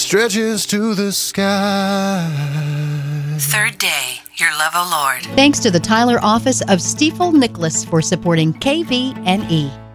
stretches to the sky. Third Day, Your Love, O Lord. Thanks to the Tyler office of Stiefel Nicholas for supporting KVNE.